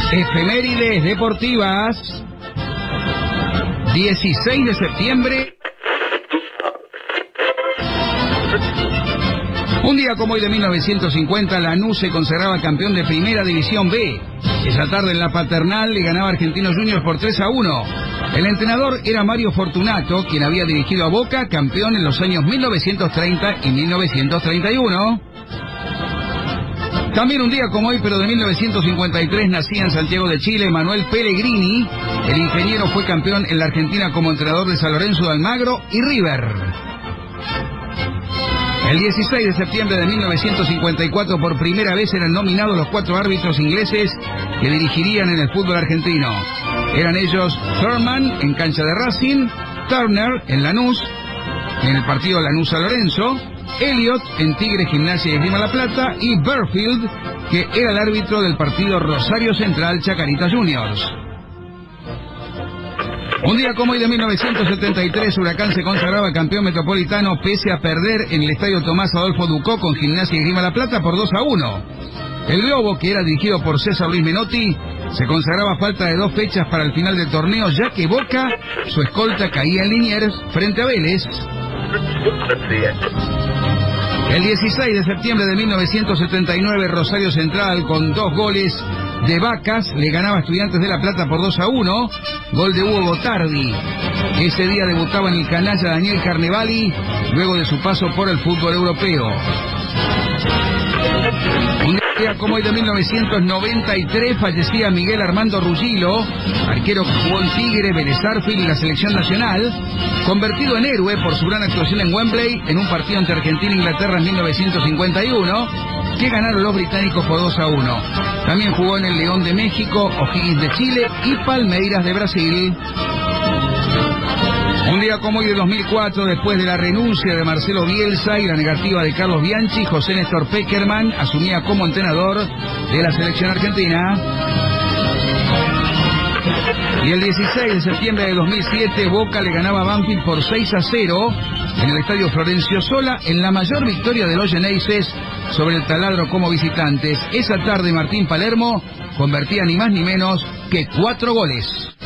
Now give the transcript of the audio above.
Efemérides deportivas. 16 de septiembre. Un día como hoy de 1950, Lanús se consagraba campeón de Primera División B. Esa tarde en la Paternal le ganaba Argentinos Juniors por 3-1. El entrenador era Mario Fortunato, quien había dirigido a Boca, campeón en los años 1930 y 1931. También un día como hoy, pero de 1953, nacía en Santiago de Chile Manuel Pellegrini. El ingeniero fue campeón en la Argentina como entrenador de San Lorenzo de Almagro y River. El 16 de septiembre de 1954, por primera vez eran nominados los 4 árbitros ingleses que dirigirían en el fútbol argentino. Eran ellos Thurman en cancha de Racing, Turner en Lanús, en el partido Lanús-San Lorenzo, Elliot en Tigre, Gimnasia y Esgrima La Plata, y Burfield, que era el árbitro del partido Rosario Central Chacarita Juniors. Un día como hoy de 1973, Huracán se consagraba campeón metropolitano pese a perder en el estadio Tomás Adolfo Ducó con Gimnasia y Esgrima La Plata por 2-1. El Globo, que era dirigido por César Luis Menotti, se consagraba a falta de 2 fechas para el final del torneo, ya que Boca, su escolta, caía en Liniers frente a Vélez. El 16 de septiembre de 1979, Rosario Central, con 2 goles de Vacas, le ganaba a Estudiantes de La Plata por 2-1, gol de Hugo Botardi. Ese día debutaba en el canalla Daniel Carnevali, luego de su paso por el fútbol europeo. Un día como hoy de 1993 fallecía Miguel Armando Ruggilo, arquero que jugó en Tigre, Vélez Sarsfield y la selección nacional, convertido en héroe por su gran actuación en Wembley en un partido entre Argentina e Inglaterra en 1951, que ganaron los británicos por 2-1. También jugó en el León de México, O'Higgins de Chile y Palmeiras de Brasil. Un día como hoy de 2004, después de la renuncia de Marcelo Bielsa y la negativa de Carlos Bianchi, José Néstor Pekerman asumía como entrenador de la selección argentina. Y el 16 de septiembre de 2007, Boca le ganaba a Banfield por 6-0 en el estadio Florencio Sola, en la mayor victoria de los Geneises sobre el taladro como visitantes. Esa tarde Martín Palermo convertía ni más ni menos que 4 goles.